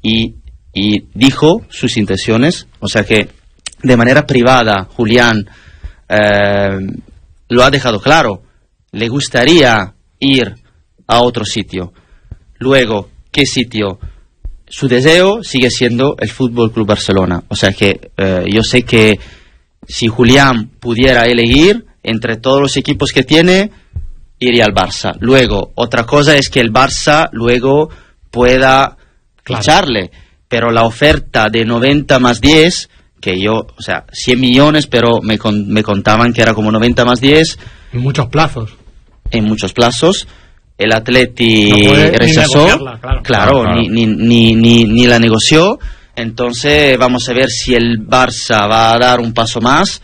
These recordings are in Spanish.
y dijo sus intenciones, o sea que de manera privada Julián lo ha dejado claro, le gustaría ir a otro sitio. Luego, ¿qué sitio? Su deseo sigue siendo el Fútbol Club Barcelona, o sea que yo sé que si Julián pudiera elegir entre todos los equipos que tiene, iría al Barça. Luego, otra cosa es que el Barça luego pueda ficharle, pero la oferta de 90 más 10, que yo, o sea, 100 millones, pero me contaban que era como 90 más 10. En muchos plazos. En muchos plazos. El Atleti no rechazó, claro. Ni la negoció. Entonces vamos a ver si el Barça va a dar un paso más.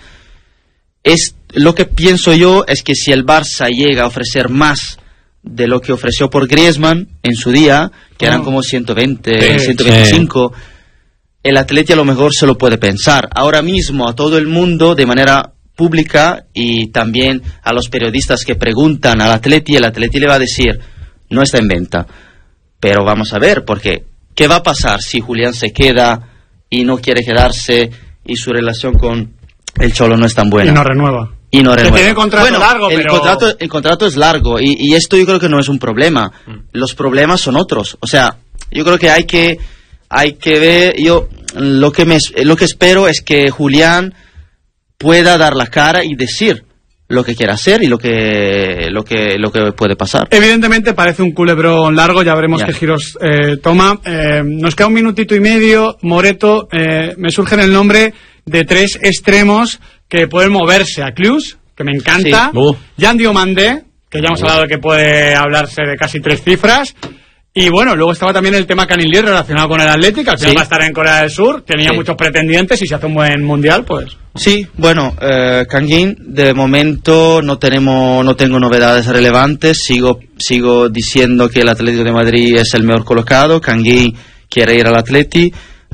Lo que pienso yo es que si el Barça llega a ofrecer más de lo que ofreció por Griezmann en su día, que eran como 120, 125, el Atleti a lo mejor se lo puede pensar. Ahora mismo a todo el mundo de manera pública y también a los periodistas que preguntan al Atleti, el Atleti le va a decir no está en venta. Pero vamos a ver, porque ¿qué va a pasar si Julián se queda y no quiere quedarse y su relación con el Cholo no es tan buena? Y no renueva. Que tiene contrato largo, el contrato es largo y esto yo creo que no es un problema. Los problemas son otros. O sea, yo creo que hay que ver. Yo lo que espero es que Julián pueda dar la cara y decir lo que quiere hacer y lo que puede pasar. Evidentemente parece un culebrón largo, ya veremos qué giros toma. Nos queda un minutito y medio. Moreto, me surge en el nombre de 3 extremos que pueden moverse: a Cluj, que me encanta, Jan Diomandé, que ya hemos hablado de que puede hablarse de casi 3 cifras, y bueno, luego estaba también el tema Canilí relacionado con el Atlético, al final va a estar en Corea del Sur, tenía muchos pretendientes y si hace un buen mundial, pues... Sí, bueno, Kangin, de momento no tengo novedades relevantes, sigo diciendo que el Atlético de Madrid es el mejor colocado, Kangin quiere ir al Atleti.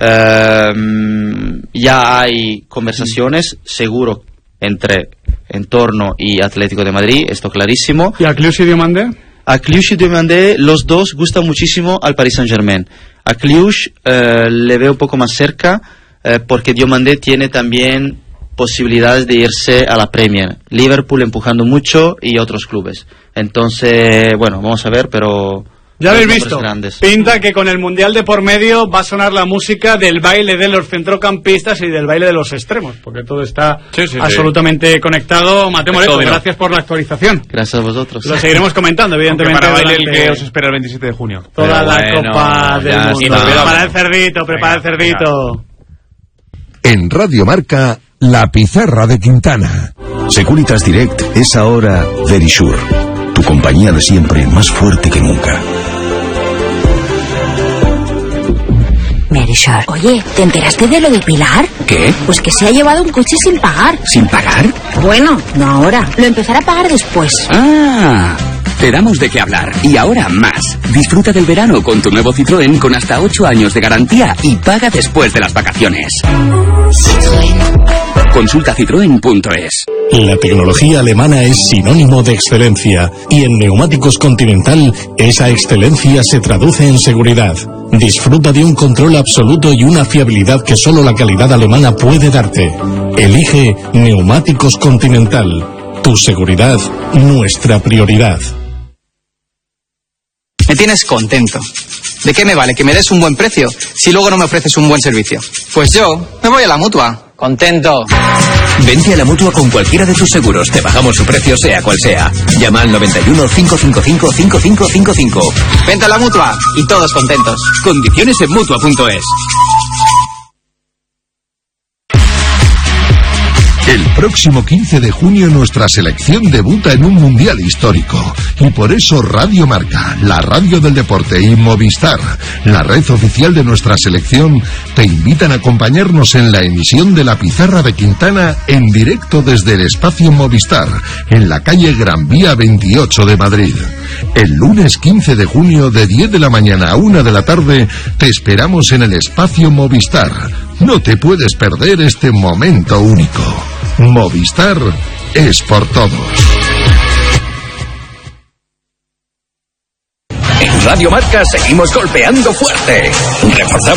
Ya hay conversaciones, seguro, entre Entorno y Atlético de Madrid, esto clarísimo. ¿Y a Cluj y Diomandé? A Cluj y Diomandé, los dos gustan muchísimo al Paris Saint-Germain. A Cluj le veo un poco más cerca, porque Diomandé tiene también posibilidades de irse a la Premier. Liverpool empujando mucho y otros clubes. Entonces, bueno, vamos a ver, pero... Ya habéis visto, pinta que con el Mundial de por medio va a sonar la música del baile de los centrocampistas y del baile de los extremos, porque todo está absolutamente conectado. Mateo Moreto, gracias por la actualización. Gracias a vosotros. Lo seguiremos comentando, evidentemente. Para baile el que os espera el 27 de junio. Toda la Copa del Mundo. Prepara el cerdito, prepara el cerdito. En Radio Marca, la pizarra de Quintana. Securitas Direct es ahora Verisure, tu compañía de siempre, más fuerte que nunca. Verisure. Oye, ¿te enteraste de lo de Pilar? ¿Qué? Pues que se ha llevado un coche sin pagar. ¿Sin pagar? Bueno, no ahora. Lo empezará a pagar después. ¡Ah! Te damos de qué hablar. Y ahora más. Disfruta del verano con tu nuevo Citroën con hasta 8 años de garantía y paga después de las vacaciones. Citroën. Consulta citroen.es. La tecnología alemana es sinónimo de excelencia y en Neumáticos Continental esa excelencia se traduce en seguridad. Disfruta de un control absoluto y una fiabilidad que solo la calidad alemana puede darte. Elige Neumáticos Continental. Tu seguridad, nuestra prioridad. Me tienes contento. ¿De qué me vale que me des un buen precio si luego no me ofreces un buen servicio? Pues yo me voy a la Mutua. Contento. Vente a la Mutua con cualquiera de tus seguros. Te bajamos su precio sea cual sea. Llama al 91 555 5555. Vente a la Mutua y todos contentos. Condiciones en Mutua.es. El próximo 15 de junio nuestra selección debuta en un mundial histórico. Y por eso Radio Marca, la radio del deporte, y Movistar, la red oficial de nuestra selección, te invitan a acompañarnos en la emisión de la Pizarra de Quintana en directo desde el espacio Movistar, en la calle Gran Vía 28 de Madrid. El lunes 15 de junio de 10 de la mañana a 1 de la tarde te esperamos en el espacio Movistar. No te puedes perder este momento único. Movistar es por todos. En Radio Marca seguimos golpeando fuerte. Reforzamos